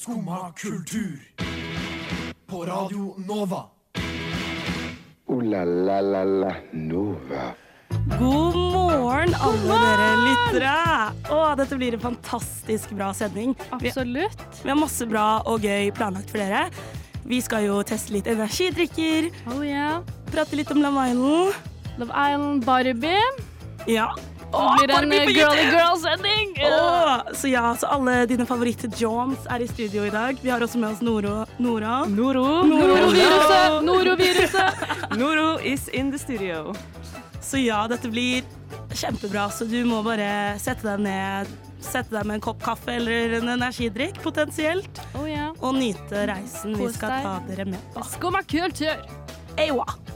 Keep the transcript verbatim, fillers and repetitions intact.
Skumma kultur. På Radio Nova. Ooh la la la la Nova. God morgen, alle dere lyttere. Å, dette blir en fantastisk bra sending. Absolutt. Vi, vi har masse bra og gøy planlagt for dere. Vi skal jo teste litt energidrikker. Oh yeah. Prate litt om Love Island. Love Island Barbie. Ja. Det blir en girly girl-sending. Åh, så ja, så alle dine favoritter-Johns er i studio i dag. Vi har også med oss Noro. Nora. Noro. Noroviruset. Noroviruset. Noro is in the studio. Så ja, dette blir kjempebra, så du må bare sette deg ned, sette deg med en kopp kaffe eller en energidrikk, potensielt, Oh yeah. og nyte reisen vi Kos skal deg. ta dere med på. Skumma kultur. Ewa!